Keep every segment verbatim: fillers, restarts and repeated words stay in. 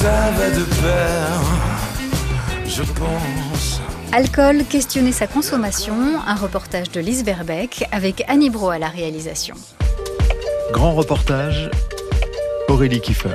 ça va de pair, je pense. Alcool, questionner sa consommation, un reportage de Lise Verbeek avec Annie Brault à la réalisation. Grand reportage, Aurélie Kiefer.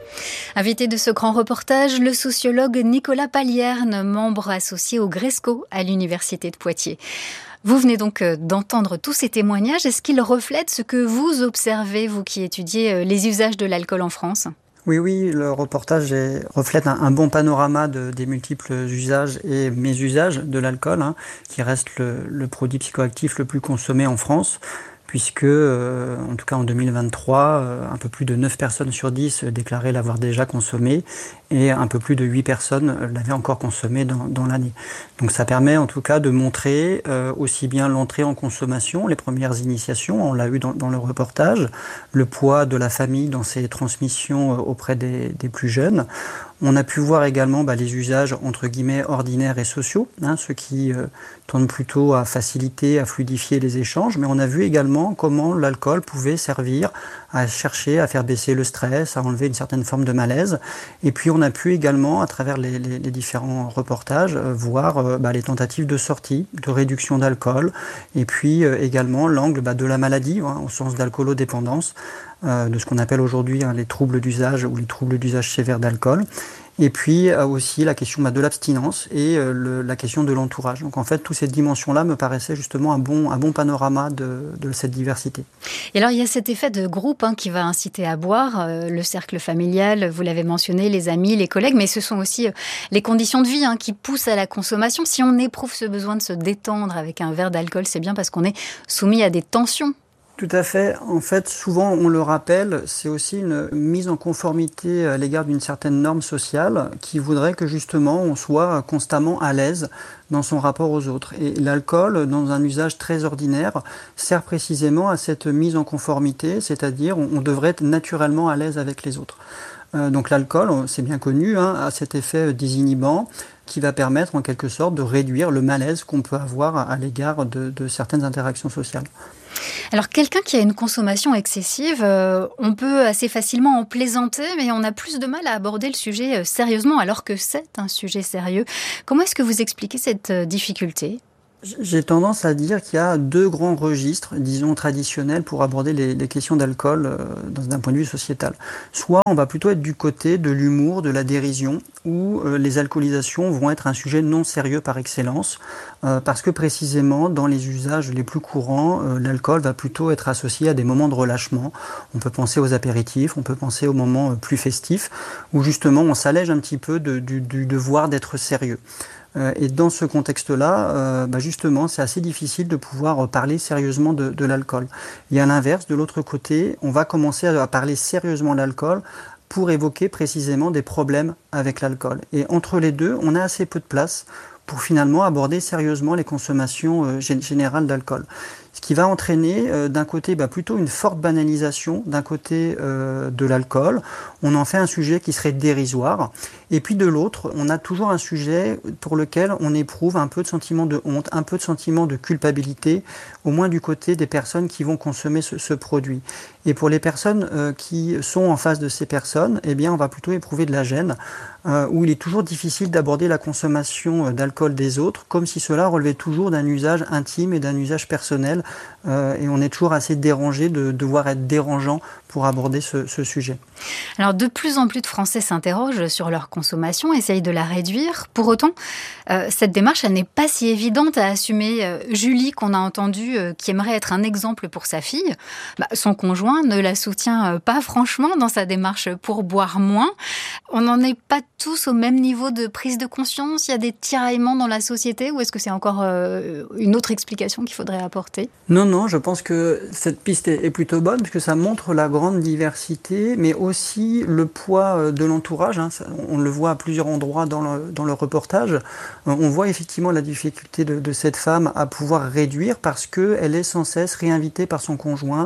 Invité de ce grand reportage, le sociologue Nicolas Palierne, membre associé au Gresco à l'Université de Poitiers. Vous venez donc d'entendre tous ces témoignages. Est-ce qu'ils reflètent ce que vous observez, vous qui étudiez les usages de l'alcool en France ? Oui, oui, le reportage est, reflète un, un bon panorama de, des multiples usages et mésusages de l'alcool, hein, qui reste le, le produit psychoactif le plus consommé en France, puisque, euh, en tout cas en deux mille vingt-trois, euh, un peu plus de neuf personnes sur dix déclaraient l'avoir déjà consommé, et un peu plus de huit personnes l'avaient encore consommé dans, dans l'année. Donc ça permet en tout cas de montrer euh, aussi bien l'entrée en consommation, les premières initiations, on l'a eu dans, dans le reportage, le poids de la famille dans ses transmissions auprès des, des plus jeunes. On a pu voir également bah, les usages entre guillemets ordinaires et sociaux, hein, ceux qui euh, tendent plutôt à faciliter, à fluidifier les échanges, mais on a vu également comment l'alcool pouvait servir à chercher à faire baisser le stress, à enlever une certaine forme de malaise. Et puis on a pu également, à travers les, les, les différents reportages, euh, voir euh, bah, les tentatives de sortie, de réduction d'alcool, et puis euh, également l'angle bah, de la maladie, hein, au sens d'alcoolodépendance, euh, de ce qu'on appelle aujourd'hui hein, les troubles d'usage ou les troubles d'usage sévère d'alcool. Et puis euh, aussi la question bah, de l'abstinence et euh, le, la question de l'entourage. Donc en fait, toutes ces dimensions-là me paraissaient justement un bon, un bon panorama de, de cette diversité. Et alors il y a cet effet de groupe hein, qui va inciter à boire, euh, le cercle familial, vous l'avez mentionné, les amis, les collègues, mais ce sont aussi euh, les conditions de vie hein, qui poussent à la consommation. Si on éprouve ce besoin de se détendre avec un verre d'alcool, c'est bien parce qu'on est soumis à des tensions. Tout à fait. En fait, souvent, on le rappelle, c'est aussi une mise en conformité à l'égard d'une certaine norme sociale qui voudrait que justement on soit constamment à l'aise dans son rapport aux autres. Et l'alcool, dans un usage très ordinaire, sert précisément à cette mise en conformité, c'est-à-dire on devrait être naturellement à l'aise avec les autres. Euh, donc l'alcool, c'est bien connu, hein, a cet effet désinhibant qui va permettre en quelque sorte de réduire le malaise qu'on peut avoir à, à l'égard de, de certaines interactions sociales. Alors quelqu'un qui a une consommation excessive, euh, on peut assez facilement en plaisanter, mais on a plus de mal à aborder le sujet euh, sérieusement, alors que c'est un sujet sérieux. Comment est-ce que vous expliquez cette euh, difficulté ? J'ai tendance à dire qu'il y a deux grands registres, disons traditionnels, pour aborder les, les questions d'alcool euh, d'un point de vue sociétal. Soit on va plutôt être du côté de l'humour, de la dérision, où euh, les alcoolisations vont être un sujet non sérieux par excellence, euh, parce que précisément dans les usages les plus courants, euh, l'alcool va plutôt être associé à des moments de relâchement. On peut penser aux apéritifs, on peut penser aux moments euh, plus festifs, où justement on s'allège un petit peu de, du, du devoir d'être sérieux. Et dans ce contexte-là, euh, bah justement, c'est assez difficile de pouvoir parler sérieusement de, de l'alcool. Et à l'inverse, de l'autre côté, on va commencer à parler sérieusement de l'alcool pour évoquer précisément des problèmes avec l'alcool. Et entre les deux, on a assez peu de place pour finalement aborder sérieusement les consommations euh, générales d'alcool. Ce qui va entraîner euh, d'un côté bah, plutôt une forte banalisation d'un côté euh, de l'alcool. On en fait un sujet qui serait dérisoire. Et puis de l'autre, on a toujours un sujet pour lequel on éprouve un peu de sentiment de honte, un peu de sentiment de culpabilité, au moins du côté des personnes qui vont consommer ce, ce produit. Et pour les personnes euh, qui sont en face de ces personnes, eh bien, on va plutôt éprouver de la gêne, euh, où il est toujours difficile d'aborder la consommation d'alcool des autres, comme si cela relevait toujours d'un usage intime et d'un usage personnel. Euh, et on est toujours assez dérangé de devoir être dérangeant pour aborder ce, ce sujet. Alors, de plus en plus de Français s'interrogent sur leur consommation, essayent de la réduire. Pour autant, euh, cette démarche, elle n'est pas si évidente à assumer. Euh, Julie, qu'on a entendue, euh, qui aimerait être un exemple pour sa fille, bah, son conjoint ne la soutient pas franchement dans sa démarche pour boire moins. On n'en est pas tous au même niveau de prise de conscience. Il y a des tiraillements dans la société, ou est-ce que c'est encore euh, une autre explication qu'il faudrait apporter ? Non, non, je pense que cette piste est, est plutôt bonne, puisque ça montre la grande diversité, mais aussi le poids de l'entourage. Hein. On le voit à plusieurs endroits dans le, dans le reportage. On voit effectivement la difficulté de, de cette femme à pouvoir réduire parce qu'elle est sans cesse réinvitée par son conjoint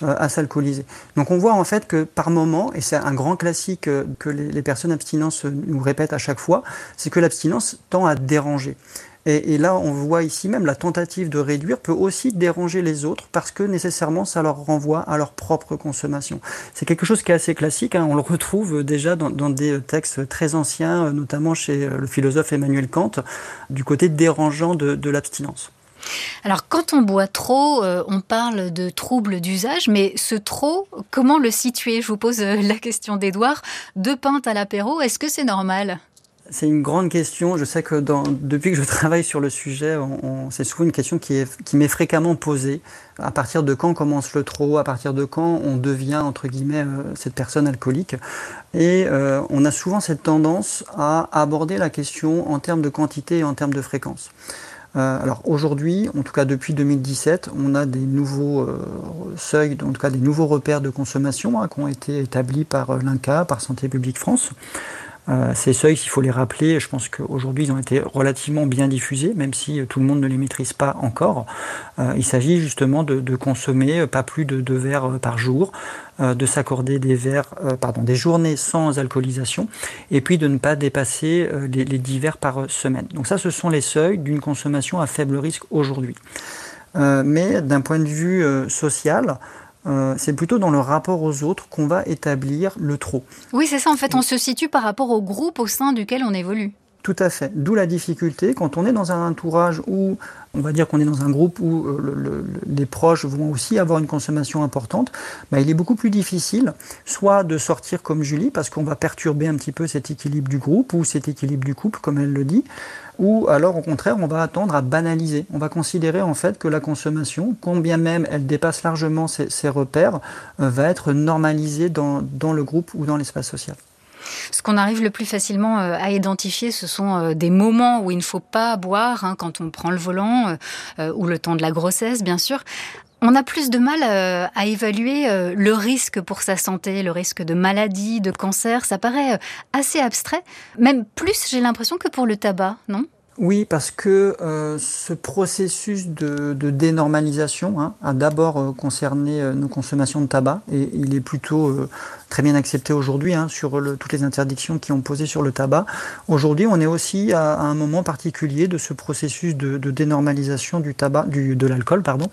euh, à s'alcooliser. Donc on voit en fait que par moment, et c'est un grand classique euh, que les, les personnes abstinentes nous répètent à chaque fois, c'est que l'abstinence tend à déranger. Et, et là, on voit ici même la tentative de réduire peut aussi déranger les autres parce que nécessairement, ça leur renvoie à leur propre consommation. C'est quelque chose qui est assez classique, hein, on le retrouve déjà dans, dans des textes très anciens, notamment chez le philosophe Emmanuel Kant, du côté dérangeant de, de l'abstinence. Alors, quand on boit trop, euh, on parle de troubles d'usage, mais ce trop, comment le situer ? Je vous pose la question d'Édouard. Deux pintes à l'apéro, est-ce que c'est normal ? C'est une grande question. Je sais que dans, depuis que je travaille sur le sujet, on, on, c'est souvent une question qui, est, qui m'est fréquemment posée. À partir de quand commence le trop ? À partir de quand on devient, entre guillemets, euh, cette personne alcoolique ? Et euh, on a souvent cette tendance à aborder la question en termes de quantité et en termes de fréquence. Euh, alors aujourd'hui, en tout cas depuis deux mille dix-sept, on a des nouveaux euh, seuils, en tout cas des nouveaux repères de consommation hein, qui ont été établis par euh, l'I N C A, par Santé publique France. Euh, ces seuils, s'il faut les rappeler, je pense qu'aujourd'hui ils ont été relativement bien diffusés, même si tout le monde ne les maîtrise pas encore. Euh, il s'agit justement de, de consommer pas plus de deux verres par jour, euh, de s'accorder des verres, euh, pardon, des journées sans alcoolisation, et puis de ne pas dépasser euh, les, les dix verres par semaine. Donc ça, ce sont les seuils d'une consommation à faible risque aujourd'hui. Euh, mais d'un point de vue euh, social, Euh, c'est plutôt dans le rapport aux autres qu'on va établir le trop. Oui, c'est ça. En fait, on se situe par rapport au groupe au sein duquel on évolue. Tout à fait. D'où la difficulté, quand on est dans un entourage où, on va dire qu'on est dans un groupe où euh, le, le, les proches vont aussi avoir une consommation importante, bah, il est beaucoup plus difficile, soit de sortir comme Julie, parce qu'on va perturber un petit peu cet équilibre du groupe, ou cet équilibre du couple, comme elle le dit, ou alors au contraire, on va attendre à banaliser. On va considérer en fait que la consommation, combien même elle dépasse largement ses, ses repères, euh, va être normalisée dans, dans le groupe ou dans l'espace social. Ce qu'on arrive le plus facilement à identifier, ce sont des moments où il ne faut pas boire, hein, quand on prend le volant, euh, ou le temps de la grossesse, bien sûr. On a plus de mal euh, à évaluer euh, le risque pour sa santé, le risque de maladie, de cancer. Ça paraît assez abstrait, même plus, j'ai l'impression, que pour le tabac, non ? Oui, parce que euh, ce processus de, de dénormalisation hein, a d'abord euh, concerné euh, nos consommations de tabac et il est plutôt euh, très bien accepté aujourd'hui hein, sur le, toutes les interdictions qui ont posé sur le tabac. Aujourd'hui, on est aussi à, à un moment particulier de ce processus de, de dénormalisation du tabac, du, de l'alcool, pardon,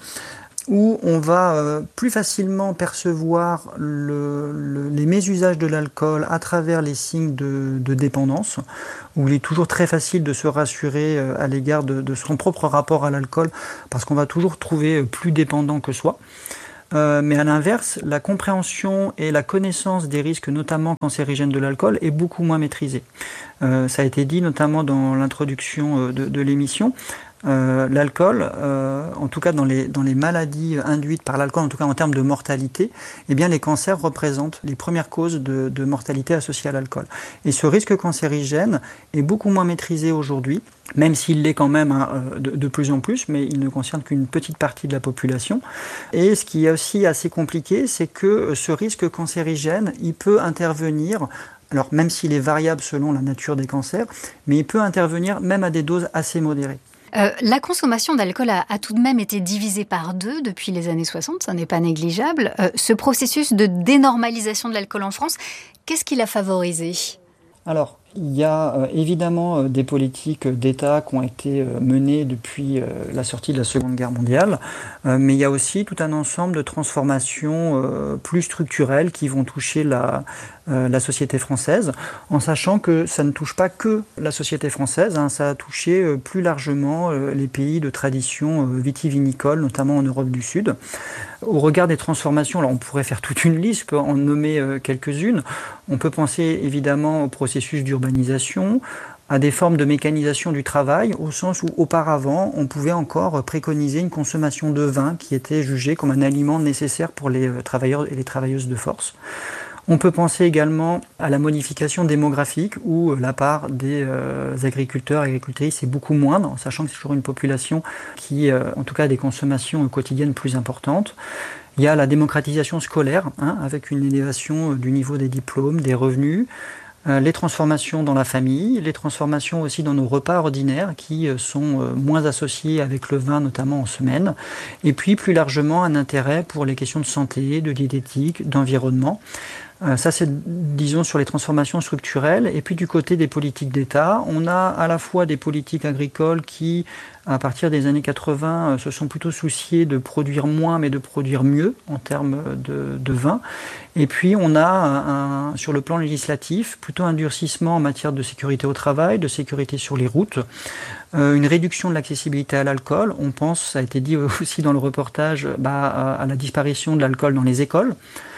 où on va euh, plus facilement percevoir le, le, les mésusages de l'alcool à travers les signes de, de dépendance, où il est toujours très facile de se rassurer euh, à l'égard de, de son propre rapport à l'alcool, parce qu'on va toujours trouver plus dépendant que soi. Euh, mais à l'inverse, la compréhension et la connaissance des risques, notamment cancérigènes de l'alcool, est beaucoup moins maîtrisée. Euh, ça a été dit notamment dans l'introduction de, de l'émission. Euh, l'alcool, euh, en tout cas dans les, dans les maladies induites par l'alcool, en tout cas en termes de mortalité, eh bien les cancers représentent les premières causes de, de mortalité associées à l'alcool. Et ce risque cancérigène est beaucoup moins maîtrisé aujourd'hui, même s'il l'est quand même hein, de, de plus en plus, mais il ne concerne qu'une petite partie de la population. Et ce qui est aussi assez compliqué, c'est que ce risque cancérigène, il peut intervenir, alors même s'il est variable selon la nature des cancers, mais il peut intervenir même à des doses assez modérées. Euh, la consommation d'alcool a, a tout de même été divisée par deux depuis les années soixante, ça n'est pas négligeable. Euh, ce processus de dénormalisation de l'alcool en France, qu'est-ce qui l'a favorisé ? Alors, il y a euh, évidemment euh, des politiques d'État qui ont été euh, menées depuis euh, la sortie de la Seconde Guerre mondiale, euh, mais il y a aussi tout un ensemble de transformations euh, plus structurelles qui vont toucher la, euh, la société française, en sachant que ça ne touche pas que la société française, hein, ça a touché euh, plus largement euh, les pays de tradition euh, vitivinicole, notamment en Europe du Sud. Au regard des transformations, alors on pourrait faire toute une liste, on peut en nommer euh, quelques-unes. On peut penser évidemment au processus d'urbanisation, à des formes de mécanisation du travail, au sens où auparavant on pouvait encore préconiser une consommation de vin qui était jugée comme un aliment nécessaire pour les travailleurs et les travailleuses de force. On peut penser également à la modification démographique où la part des euh, agriculteurs et agricultrices est beaucoup moindre, en sachant que c'est toujours une population qui, euh, en tout cas, a des consommations quotidiennes plus importantes. Il y a la démocratisation scolaire, hein, avec une élévation du niveau des diplômes, des revenus. Euh, les transformations dans la famille, les transformations aussi dans nos repas ordinaires qui euh, sont euh, moins associés avec le vin, notamment en semaine. Et puis plus largement un intérêt pour les questions de santé, de diététique, d'environnement. Euh, ça, c'est, disons, sur les transformations structurelles. Et puis, du côté des politiques d'État, on a à la fois des politiques agricoles qui, à partir des années quatre-vingts, euh, se sont plutôt souciées de produire moins, mais de produire mieux en termes de, de vin. Et puis, on a, un, un, sur le plan législatif, plutôt un durcissement en matière de sécurité au travail, de sécurité sur les routes, euh, une réduction de l'accessibilité à l'alcool. On pense, ça a été dit aussi dans le reportage, bah, à, à la disparition de l'alcool dans les écoles.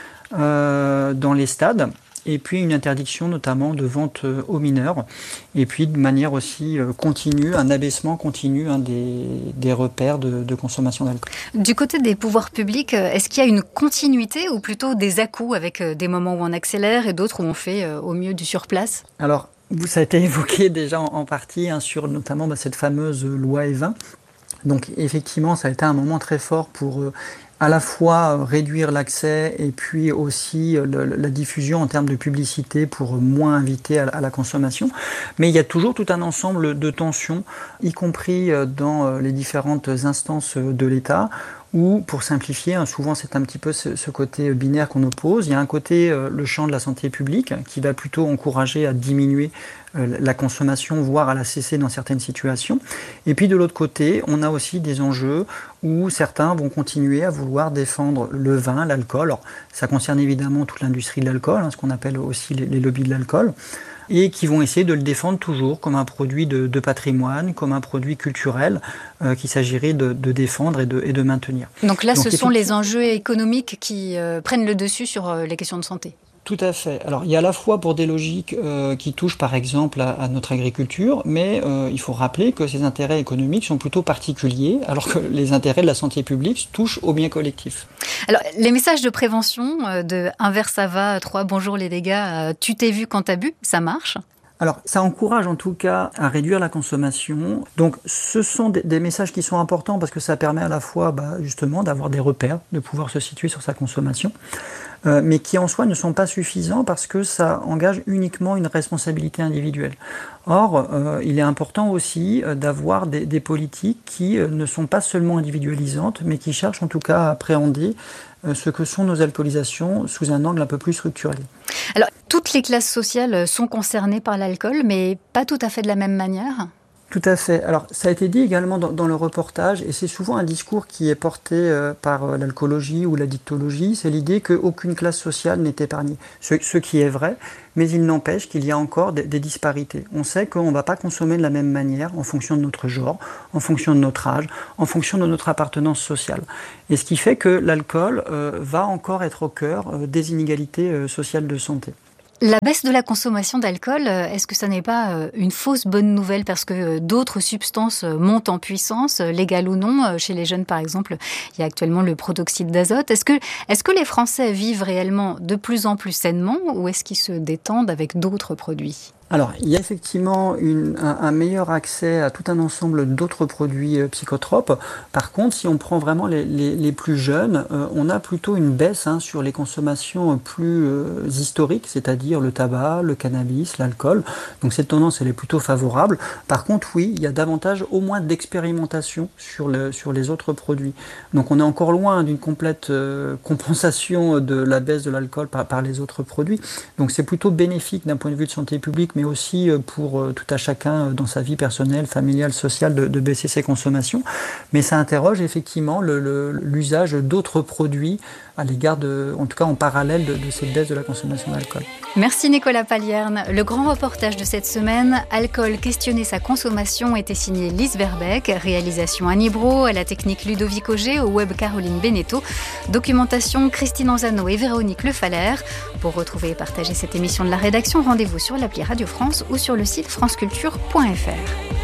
Euh, dans les stades, et puis une interdiction notamment de vente euh, aux mineurs, et puis de manière aussi euh, continue, un abaissement continu hein, des, des repères de, de consommation d'alcool. Du côté des pouvoirs publics, est-ce qu'il y a une continuité ou plutôt des à-coups avec des moments où on accélère et d'autres où on fait euh, au mieux du surplace ? Alors, ça a été évoqué déjà en, en partie hein, sur notamment bah, cette fameuse loi E vingt. Donc effectivement, ça a été un moment très fort pour euh, à la fois réduire l'accès et puis aussi le, la diffusion en termes de publicité pour moins inviter à, à la consommation. Mais il y a toujours tout un ensemble de tensions, y compris dans les différentes instances de l'État, où, pour simplifier, hein, souvent c'est un petit peu ce, ce côté binaire qu'on oppose. Il y a un côté, euh, le champ de la santé publique, qui va plutôt encourager à diminuer euh, la consommation, voire à la cesser dans certaines situations. Et puis de l'autre côté, on a aussi des enjeux où certains vont continuer à vouloir défendre le vin, l'alcool. Alors, ça concerne évidemment toute l'industrie de l'alcool, hein, ce qu'on appelle aussi les, les lobbies de l'alcool, et qui vont essayer de le défendre toujours comme un produit de, de patrimoine, comme un produit culturel euh, qu'il s'agirait de, de défendre et de, et de maintenir. Donc là, Donc, ce sont les enjeux économiques qui euh, prennent le dessus sur euh, les questions de santé. Tout à fait. Alors, il y a à la fois pour des logiques euh, qui touchent par exemple à, à notre agriculture, mais euh, il faut rappeler que ces intérêts économiques sont plutôt particuliers, alors que les intérêts de la santé publique touchent au bien collectif. Alors, les messages de prévention, euh, de un verre ça va, trois bonjour les dégâts, euh, tu t'es vu quand t'as bu, ça marche ? Alors, ça encourage en tout cas à réduire la consommation. Donc, ce sont des, des messages qui sont importants parce que ça permet à la fois, bah, justement, d'avoir des repères, de pouvoir se situer sur sa consommation, euh, mais qui en soi ne sont pas suffisants parce que ça engage uniquement une responsabilité individuelle. Or, euh, il est important aussi euh, d'avoir des, des politiques qui euh, ne sont pas seulement individualisantes, mais qui cherchent en tout cas à appréhender euh, ce que sont nos alcoolisations sous un angle un peu plus structurel. Alors, toutes les classes sociales sont concernées par l'alcool, mais pas tout à fait de la même manière ? Tout à fait. Alors, ça a été dit également dans, dans le reportage, et c'est souvent un discours qui est porté euh, par euh, l'alcoolologie ou la dictologie, c'est l'idée qu'aucune classe sociale n'est épargnée. Ce, ce qui est vrai, mais il n'empêche qu'il y a encore des, des disparités. On sait qu'on ne va pas consommer de la même manière en fonction de notre genre, en fonction de notre âge, en fonction de notre appartenance sociale. Et ce qui fait que l'alcool euh, va encore être au cœur euh, des inégalités euh, sociales de santé. La baisse de la consommation d'alcool, est-ce que ça n'est pas une fausse bonne nouvelle parce que d'autres substances montent en puissance, légales ou non ? Chez les jeunes, par exemple, il y a actuellement le protoxyde d'azote. Est-ce que, est-ce que les Français vivent réellement de plus en plus sainement ou est-ce qu'ils se détendent avec d'autres produits ? Alors, il y a effectivement une, un, un meilleur accès à tout un ensemble d'autres produits euh, psychotropes. Par contre, si on prend vraiment les, les, les plus jeunes, euh, on a plutôt une baisse hein, sur les consommations plus euh, historiques, c'est-à-dire le tabac, le cannabis, l'alcool. Donc cette tendance, elle est plutôt favorable. Par contre, oui, il y a davantage au moins d'expérimentation sur, le, sur les autres produits. Donc on est encore loin d'une complète euh, compensation de la baisse de l'alcool par, par les autres produits. Donc c'est plutôt bénéfique d'un point de vue de santé publique, mais aussi pour tout à chacun dans sa vie personnelle, familiale, sociale, de, de baisser ses consommations. Mais ça interroge effectivement le, le, l'usage d'autres produits à l'égard de, en tout cas en parallèle de, de cette baisse de la consommation d'alcool. Merci Nicolas Palierne. Le grand reportage de cette semaine, Alcool, questionner sa consommation, était signé Lise Verbeek, réalisation Annie Brault, à la technique Ludovic Auger, au web Caroline Beneteau, documentation Christine Anzano et Véronique Lefaller. Pour retrouver et partager cette émission de la rédaction, rendez-vous sur l'appli Radio France ou sur le site franceculture point f r.